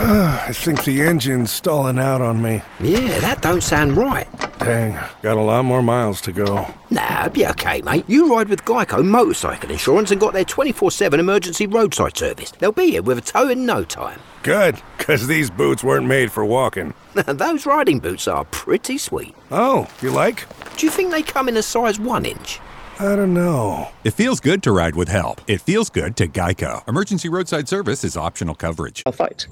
I think the engine's stalling out on me. Yeah, that don't sound right. Dang, got a lot more miles to go. Nah, it'll be okay, mate. You ride with Geico Motorcycle Insurance and got their 24/7 emergency roadside service. They'll be here with a tow in no time. Good, because these boots weren't made for walking. Those riding boots are pretty sweet. Oh, you like? Do you think they come in a size 1 inch? I don't know. It feels good to ride with help. It feels good to Geico. Emergency roadside service is optional coverage. I'll fight.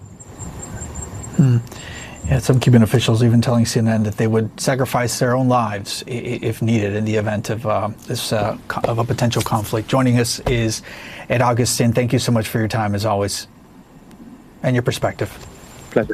Yeah, some Cuban officials even telling CNN that they would sacrifice their own lives if needed in the event of of a potential conflict. Joining us is Ed Augustin. Thank you so much for your time, as always, and your perspective. Pleasure.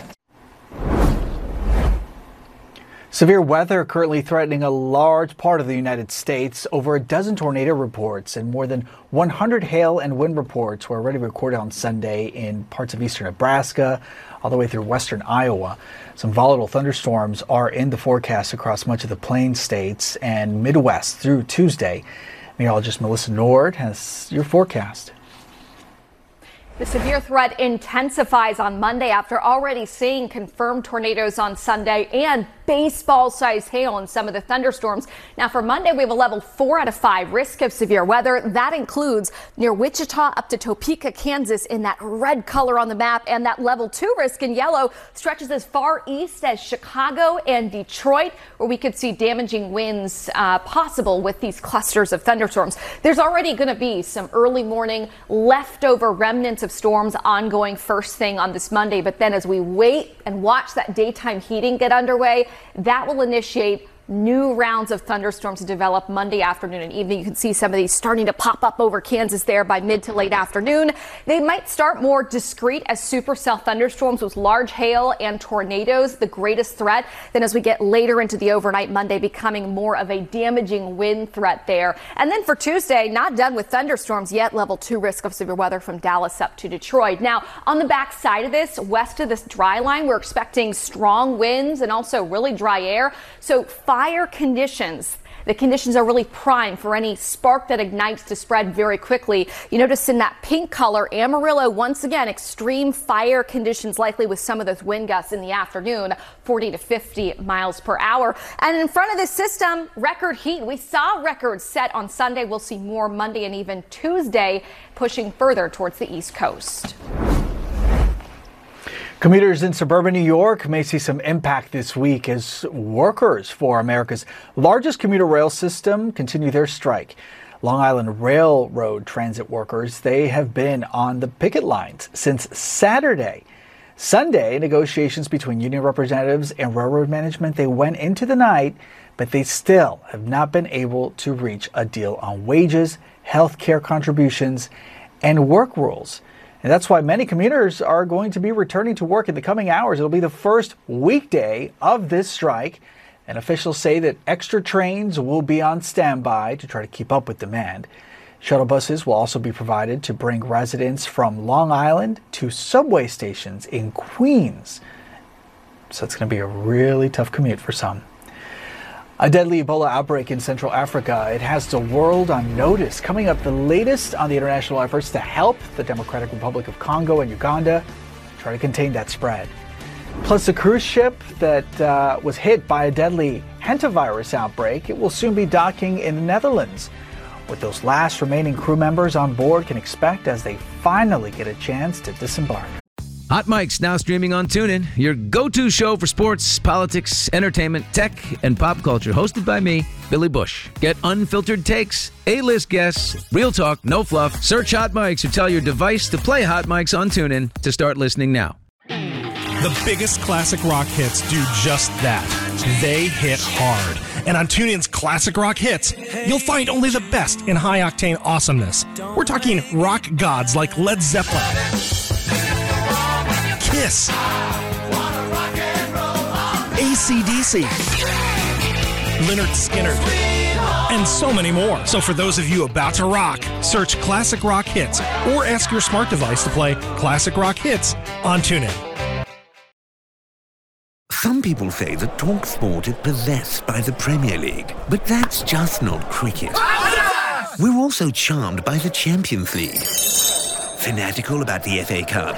Severe weather currently threatening a large part of the United States. Over a dozen tornado reports and more than 100 hail and wind reports were already recorded on Sunday in parts of eastern Nebraska, all the way through western Iowa. Some volatile thunderstorms are in the forecast across much of the Plains states and Midwest through Tuesday. Meteorologist Melissa Nord has your forecast. The severe threat intensifies on Monday after already seeing confirmed tornadoes on Sunday and baseball-sized hail in some of the thunderstorms. Now for Monday, we have a level 4 out of 5 risk of severe weather. That includes near Wichita up to Topeka, Kansas in that red color on the map. And that level 2 risk in yellow stretches as far east as Chicago and Detroit, where we could see damaging winds possible with these clusters of thunderstorms. There's already going to be some early morning leftover remnants of storms ongoing first thing on this Monday. But then as we wait and watch that daytime heating get underway, that will initiate new rounds of thunderstorms to develop Monday afternoon and evening. You can see some of these starting to pop up over Kansas there by mid to late afternoon. They might start more discreet as supercell thunderstorms with large hail and tornadoes, the greatest threat. Then as we get later into the overnight Monday, becoming more of a damaging wind threat there. And then for Tuesday, not done with thunderstorms yet. Level 2 risk of severe weather from Dallas up to Detroit. Now, on the back side of this, west of this dry line, we're expecting strong winds and also really dry air. So fire conditions. The conditions are really prime for any spark that ignites to spread very quickly. You notice in that pink color, Amarillo, once again, extreme fire conditions likely with some of those wind gusts in the afternoon, 40 to 50 miles per hour. And in front of this system, record heat. We saw records set on Sunday. We'll see more Monday and even Tuesday, pushing further towards the East Coast. Commuters in suburban New York may see some impact this week as workers for America's largest commuter rail system continue their strike. Long Island Railroad transit workers, they have been on the picket lines since Saturday. Sunday, negotiations between union representatives and railroad management, they went into the night, but they still have not been able to reach a deal on wages, health care contributions, and work rules. And that's why many commuters are going to be returning to work in the coming hours. It'll be the first weekday of this strike. And officials say that extra trains will be on standby to try to keep up with demand. Shuttle buses will also be provided to bring residents from Long Island to subway stations in Queens. So it's going to be a really tough commute for some. A deadly Ebola outbreak in Central Africa. It has the world on notice. Coming up, the latest on the international efforts to help the Democratic Republic of Congo and Uganda try to contain that spread. Plus, a cruise ship that was hit by a deadly hantavirus outbreak. It will soon be docking in the Netherlands. What those last remaining crew members on board can expect as they finally get a chance to disembark. Hot Mic's now streaming on TuneIn, your go-to show for sports, politics, entertainment, tech, and pop culture. Hosted by me, Billy Bush. Get unfiltered takes, A-list guests, real talk, no fluff. Search Hot Mics or tell your device to play Hot Mics on TuneIn to start listening now. The biggest classic rock hits do just that. They hit hard. And on TuneIn's Classic Rock Hits, you'll find only the best in high-octane awesomeness. We're talking rock gods like Led Zeppelin, Kiss, AC/DC, Lynyrd Skynyrd, and so many more. So for those of you about to rock, search Classic Rock Hits or ask your smart device to play Classic Rock Hits on TuneIn. Some people say that TalkSport is possessed by the Premier League, but that's just not cricket. We're also charmed by the Champions League, fanatical about the FA Cup,